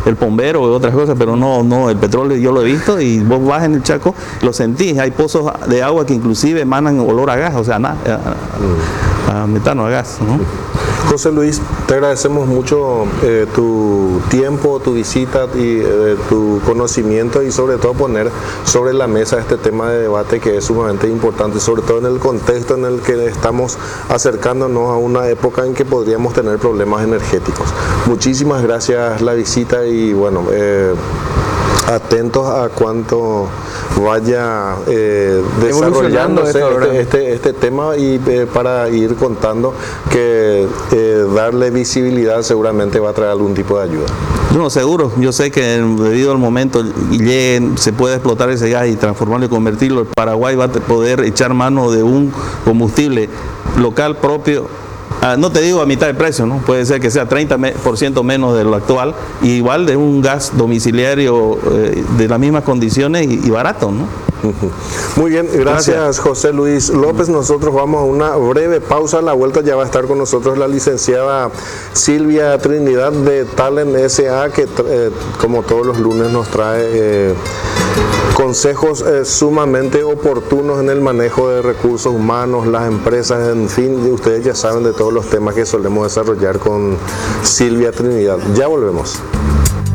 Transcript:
el bombero o otras cosas, pero no, el petróleo yo lo he visto y vos vas en el Chaco, lo sentís, hay pozos de agua que inclusive emanan olor a gas, o sea, a metano, a gas, ¿no? José Luis, te agradecemos mucho tu tiempo, tu visita y tu conocimiento y sobre todo poner sobre la mesa este tema de debate que es sumamente importante, sobre todo en el contexto en el que estamos acercándonos a una época en que podríamos tener problemas energéticos. Muchísimas gracias la visita y bueno, atentos a cuánto vaya desarrollándose este tema y para ir contando que darle visibilidad seguramente va a traer algún tipo de ayuda. No, seguro, yo sé que debido al momento se puede explotar ese gas y transformarlo y convertirlo. Paraguay va a poder echar mano de un combustible local propio. No te digo a mitad de precio, ¿no? Puede ser que sea 30% menos de lo actual, y igual de un gas domiciliario de las mismas condiciones y barato, ¿no? Muy bien, gracias José Luis López. Nosotros vamos a una breve pausa. A la vuelta ya va a estar con nosotros la licenciada Silvia Trinidad de Talent S.A. que como todos los lunes nos trae consejos sumamente oportunos en el manejo de recursos humanos, las empresas, en fin, ustedes ya saben de todos los temas que solemos desarrollar con Silvia Trinidad. Ya volvemos.